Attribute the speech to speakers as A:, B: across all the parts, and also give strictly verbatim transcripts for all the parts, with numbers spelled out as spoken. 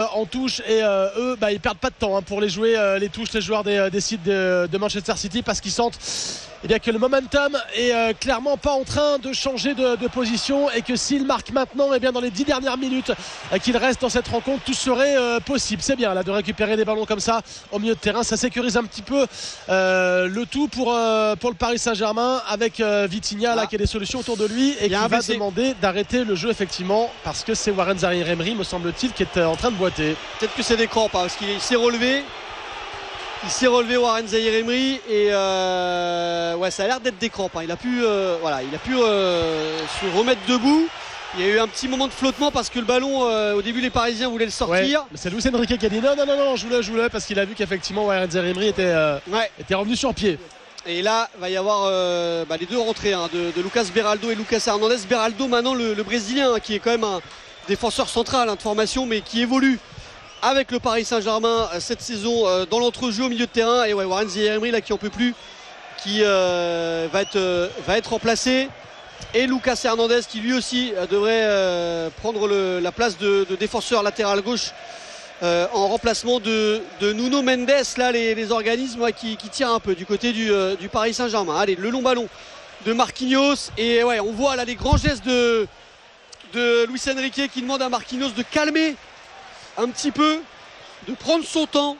A: en touche et euh, eux bah, ils perdent pas de temps hein, pour les jouer euh, les touches, les joueurs des, des sites de, de Manchester City, parce qu'ils sentent eh bien, que le momentum est euh, clairement pas en train de changer de, de position, et que s'ils marquent maintenant eh bien, dans les dix dernières minutes euh, qu'il reste dans cette rencontre, tout serait euh, possible. C'est bien là de récupérer des ballons comme ça au milieu de terrain, ça sécurise un petit peu euh, le tout pour, euh, pour le Paris Saint-Germain, avec euh, Vitinha là, ah. qui a des solutions autour de lui et qui va blessé. demander d'arrêter le jeu effectivement, parce que c'est Warren Zaïre-Emery me semble-t-il qui est en train de boiter.
B: Peut-être que c'est des crampes hein, parce qu'il s'est relevé il s'est relevé Warren Zaïre-Emery et euh, ouais, ça a l'air d'être des crampes hein. il a pu, euh, voilà, il a pu euh, se remettre debout. Il y a eu un petit moment de flottement parce que le ballon euh, au début les Parisiens voulaient le sortir.
A: Ouais, c'est Luis Enrique qui a dit non non non non je voulais, je voulais, parce qu'il a vu qu'effectivement Warren Zaïre-Emery était, euh, ouais. était revenu sur pied.
B: Et là il va y avoir euh, bah, les deux rentrées hein, de, de Lucas Beraldo et Lucas Hernandez. Beraldo maintenant le, le Brésilien hein, qui est quand même un défenseur central hein, de formation, mais qui évolue avec le Paris Saint-Germain euh, cette saison euh, dans l'entrejeu au milieu de terrain. Et ouais, Warren Zaïre-Emery là qui en peut plus, qui euh, va, être, euh, va être remplacé. Et Lucas Hernandez qui lui aussi euh, devrait euh, prendre le, la place de, de défenseur latéral gauche euh, en remplacement de, de Nuno Mendes. Là les, les organismes ouais, qui, qui tirent un peu du côté du, euh, du Paris Saint-Germain. Allez, le long ballon de Marquinhos, et ouais, on voit là les grands gestes de, de Luis Enrique qui demande à Marquinhos de calmer un petit peu, de prendre son temps.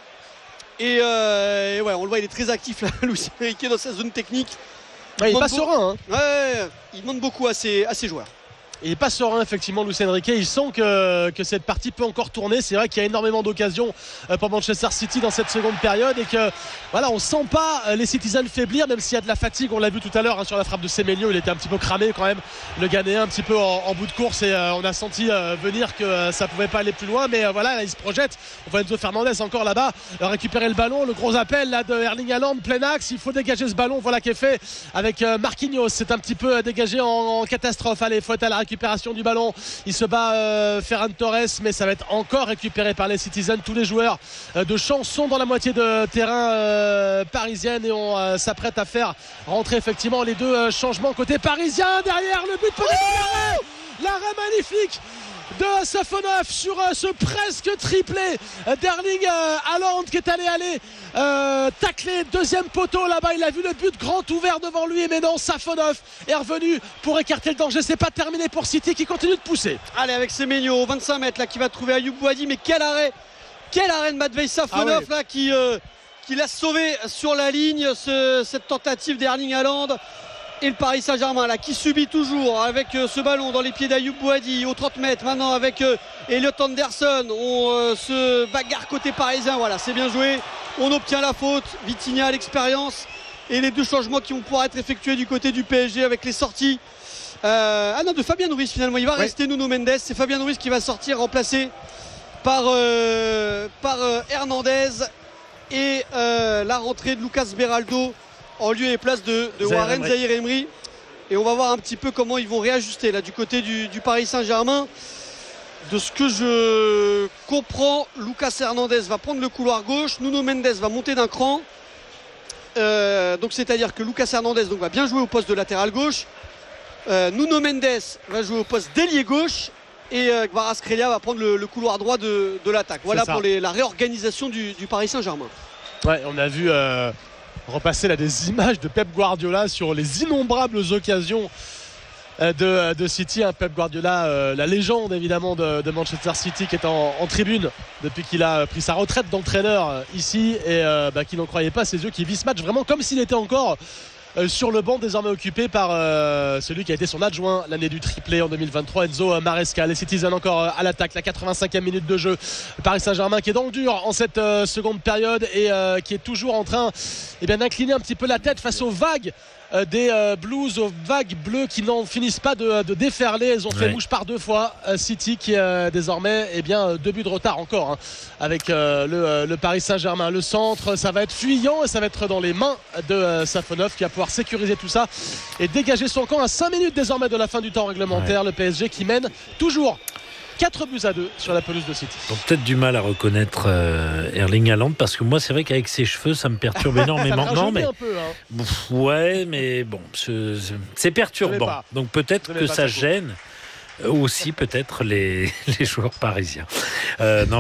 B: Et, euh, et ouais, on le voit, il est très actif là, Luis Enrique dans sa zone technique.
A: Il, ouais, il est pas serein hein.
B: Ouais, il demande beaucoup à ses, à ses joueurs.
A: Il n'est pas serein effectivement Luis Enrique, il sent que, que cette partie peut encore tourner. C'est vrai qu'il y a énormément d'occasions pour Manchester City dans cette seconde période, et que voilà, on sent pas les Citizens faiblir, même s'il y a de la fatigue. On l'a vu tout à l'heure hein, sur la frappe de Semenyo, il était un petit peu cramé quand même, le Ghanéen, un petit peu en, en bout de course, et euh, on a senti euh, venir que euh, ça pouvait pas aller plus loin, mais euh, voilà, là, il se projette. On voit Enzo Fernandez encore là-bas euh, récupérer le ballon, le gros appel là de Erling Haaland, plein axe, il faut dégager ce ballon, voilà qui est fait avec euh, Marquinhos. C'est un petit peu euh, dégagé en, en catastrophe. Allez, faut être à la récupération du ballon. Il se bat euh, Ferran Torres, mais ça va être encore récupéré par les Citizens. Tous les joueurs euh, de champ sont dans la moitié de terrain euh, parisienne, et on euh, s'apprête à faire rentrer effectivement les deux euh, changements côté parisien. Derrière le but, peut-être l'arrêt, l'arrêt magnifique de Safonov sur euh, ce presque triplé euh, d'Erling euh, Haaland qui est allé aller euh, tacler deuxième poteau là-bas. Il a vu le but grand ouvert devant lui, mais non, Safonov est revenu pour écarter le danger. C'est pas terminé pour City qui continue de pousser.
B: Allez, avec Semenyo vingt-cinq mètres là qui va trouver Ayoub Boadi, mais quel arrêt, quel arrêt de Matvei Safonov ah ouais. là qui, euh, qui l'a sauvé sur la ligne, ce, cette tentative d'Erling Haaland. Et le Paris Saint-Germain là qui subit toujours avec euh, ce ballon dans les pieds d'Ayoub Boadi au trente mètres maintenant avec euh, Elliot Anderson. On euh, se bagarre côté parisien, voilà, c'est bien joué, on obtient la faute. Vitinha à l'expérience, et les deux changements qui vont pouvoir être effectués du côté du P S G avec les sorties euh, ah non, de Fabien Ruiz finalement. Il va ouais. rester Nuno Mendes, c'est Fabien Ruiz qui va sortir, remplacé par, euh, par euh, Hernandez, et euh, la rentrée de Lucas Beraldo en lieu et place de, de Warren Zaïre-Emery. Et on va voir un petit peu comment ils vont réajuster là du côté du, du Paris Saint-Germain. De ce que je comprends, Lucas Hernandez va prendre le couloir gauche, Nuno Mendes va monter d'un cran. Euh, donc c'est-à-dire que Lucas Hernandez donc, va bien jouer au poste de latéral gauche. Euh, Nuno Mendes va jouer au poste d'ailier gauche, et euh, Kvaratskhelia va prendre le, le couloir droit de, de l'attaque. Voilà pour les, la réorganisation du, du Paris Saint-Germain.
A: Ouais, on a vu euh, repasser là des images de Pep Guardiola sur les innombrables occasions euh, de, de City. Hein. Pep Guardiola, euh, la légende évidemment de, de Manchester City, qui est en, en tribune depuis qu'il a pris sa retraite d'entraîneur euh, ici, et euh, bah, qui n'en croyait pas ses yeux, qui vit ce match vraiment comme s'il était encore Euh, sur le banc, désormais occupé par euh, celui qui a été son adjoint l'année du triplé en deux mille vingt-trois, Enzo Maresca. Les Citizens encore euh, à l'attaque, la quatre-vingt-cinquième minute de jeu. Le Paris Saint-Germain qui est dans le dur en cette euh, seconde période, et euh, qui est toujours en train eh bien, d'incliner un petit peu la tête face aux vagues euh, des euh, Blues, aux vagues bleues qui n'en finissent pas de, de déferler. Elles ont fait ouais. mouche par deux fois. euh, City qui euh, désormais eh bien, deux buts de retard encore hein, avec euh, le, euh, le Paris Saint-Germain. Le centre, ça va être fuyant, et ça va être dans les mains de euh, Safonov, qui va pouvoir sécuriser tout ça et dégager son camp à cinq minutes désormais de la fin du temps réglementaire. Ouais. Le P S G qui mène toujours quatre buts à deux sur la pelouse de City.
C: Ils ont peut-être du mal à reconnaître euh, Erling Haaland, parce que moi c'est vrai qu'avec ses cheveux ça me perturbe énormément.
A: ça
C: non mais
A: un peu, hein.
C: Pff, ouais mais bon c'est, c'est perturbant, donc peut-être que ça gêne aussi peut-être les, les joueurs parisiens. Euh, non